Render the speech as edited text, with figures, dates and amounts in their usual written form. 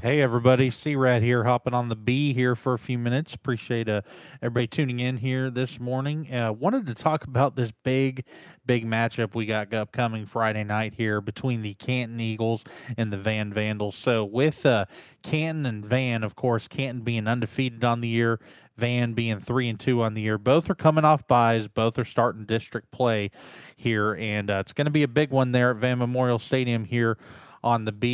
Hey everybody, C-Rat here, hopping on the B here for a few minutes. Appreciate everybody tuning in here this morning. Wanted to talk about this big matchup we got upcoming Friday night here between the Canton Eagles and the Van Vandals. So with Canton and Van, of course, Canton being undefeated on the year, Van being 3-2 on the year. Both are coming off buys. Both are starting district play here, and it's going to be a big one there at Van Memorial Stadium here on the B